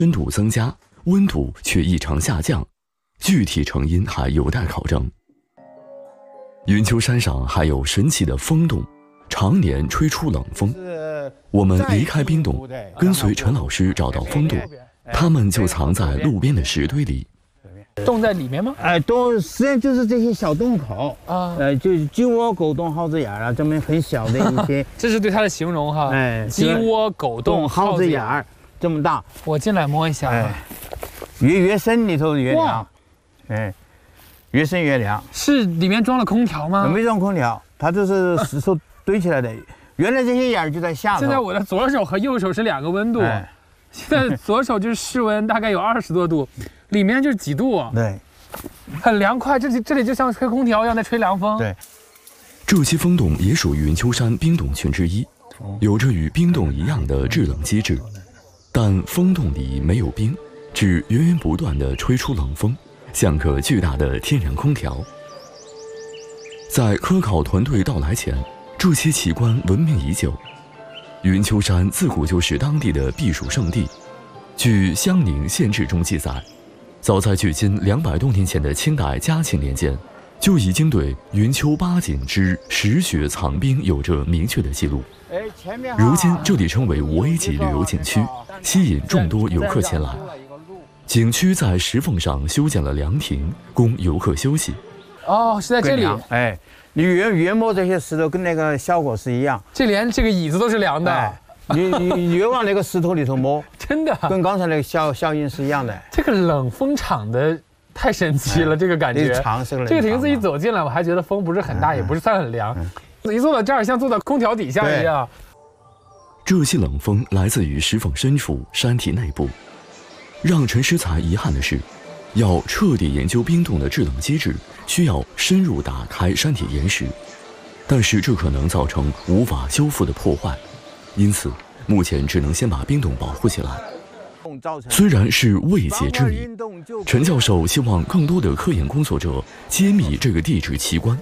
深度增加，温度却异常下降，具体成因还有待考证。云丘山上还有神奇的风洞，常年吹出冷风。我们离开冰洞，跟随陈老师找到风洞，它们就藏在路边的石堆里。 洞在里面吗？ 洞实际上就是这些小洞口啊，就是鸡窝、狗洞、耗子眼啊，这么很小的一些。 这是对它的形容哈。鸡窝、狗洞、 耗子眼儿这么大。 我进来摸一下。 越深里头越凉。越深越凉。是里面装了空调吗？ 没装空调，它这是石头堆起来的。原来这些眼儿就在下头。 现在我的左手和右手是2个温度。现在左手就是室温大概有20多度，里面就是几度。 对， 很凉快。这里就像吹空调一样在吹凉风。 对，这些风洞也属于云丘山冰洞群之一，有着与冰洞一样的制冷机制，但风洞里没有冰，只源源不断地吹出冷风，像个巨大的天然空调。在科考团队到来前，这些奇观闻名已久。云丘山自古就是当地的避暑胜地。据襄宁县志中记载，早在距今200多年前的清代嘉庆年间，就已经对云丘八景之石穴藏冰有着明确的记录。如今这里成为5A级旅游景区，吸引众多游客前来。景区在石缝上修建了凉亭，供游客休息。 是在这里。 你越摸这些石头，跟那个效果是一样。 连这个椅子都是凉的。 你越往那个石头里头摸， 真的跟刚才那个效应是一样的。 这个冷风场的太神奇了，这个感觉。这个亭子一走进来，我还觉得风不是很大，也不是算很凉。一坐到这儿，像坐到空调底下一样。 这些冷风来自于石缝深处、山体内部。让陈师才遗憾的是，要彻底研究冰洞的制冷机制，需要深入打开山体岩石，但是这可能造成无法修复的破坏，因此目前只能先把冰洞保护起来。虽然是未解之谜，陈教授希望更多的科研工作者揭秘这个地质奇观。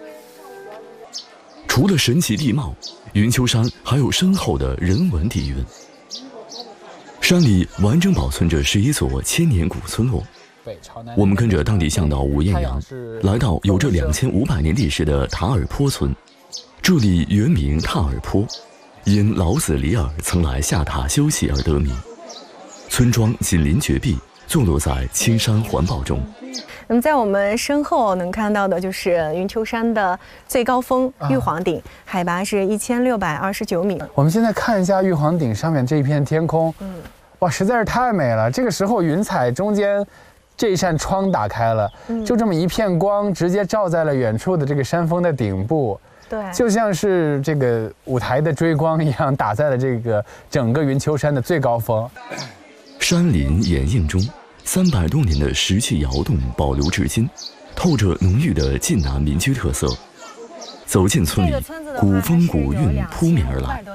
除了神奇地貌，云丘山还有深厚的人文底蕴。山里完整保存着11座千年古村落。我们跟着当地向导吴艳阳，来到有着2500年历史的塔尔坡村。这里原名塔尔坡，因老子李耳曾来下塔休息而得名。村庄紧邻绝壁，坐落在青山环抱中。 那么在我们身后能看到的就是云丘山的最高峰玉皇顶，海拔是1629米。 我们现在看一下玉皇顶上面这一片天空，哇，实在是太美了。这个时候云彩中间这一扇窗打开了，就这么一片光直接照在了远处的这个山峰的顶部。 对， 就像是这个舞台的追光一样，打在了这个整个云丘山的最高峰。 山林掩映中，300多年的石器窑洞保留至今，透着浓郁的晋南民居特色。走进村里，古风古韵扑面而来。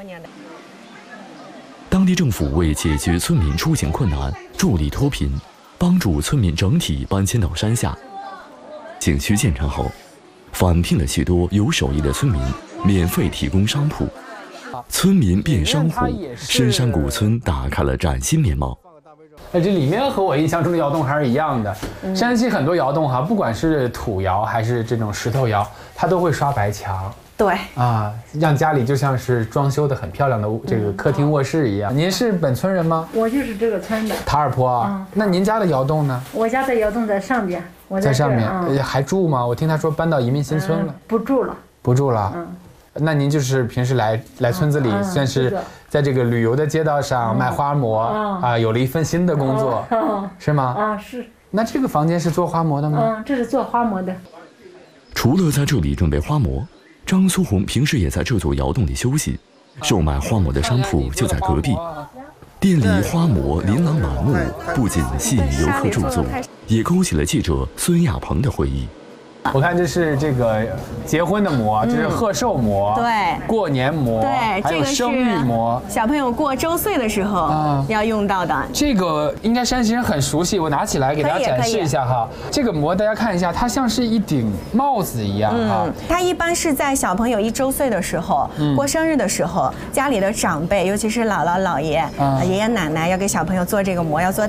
当地政府为解决村民出行困难，助力脱贫，帮助村民整体搬迁到山下。景区建成后，返聘了许多有手艺的村民，免费提供商铺。村民变商户，深山古村打开了崭新面貌。 这里面和我印象中的窑洞还是一样的。山西很多窑洞哈，不管是土窑还是这种石头窑，它都会刷白墙。 对啊，让家里就像是装修的很漂亮的这个客厅卧室一样。您是本村人吗？ 我就是这个村的。 塔尔坡啊，那您家的窑洞呢？ 我家的窑洞在上边，我在上面还住吗？我听他说搬到移民新村了。 不住了。 不住了。那您就是平时来村子里，算是在这个旅游的街道上卖花馍啊，有了一份新的工作，是吗？ 是。 那这个房间是做花馍的吗？ 这是做花馍的。 除了在这里准备花馍，张苏红平时也在这座窑洞里休息，售卖花馍的商铺就在隔壁。店里花馍琳琅满目，不仅吸引游客驻足，也勾起了记者孙亚鹏的回忆。 我看这是这个结婚的馍，这是贺寿馍， 对， 过年馍， 对， 还有生育馍， 小朋友过周岁的时候要用到的。 这个应该山西人很熟悉，我拿起来给大家展示一下哈。这个馍大家看一下，它像是一顶帽子一样哈。 它一般是在小朋友1周岁的时候，过生日的时候，家里的长辈，尤其是姥姥姥爷、爷爷奶奶，要给小朋友做这个馍，要做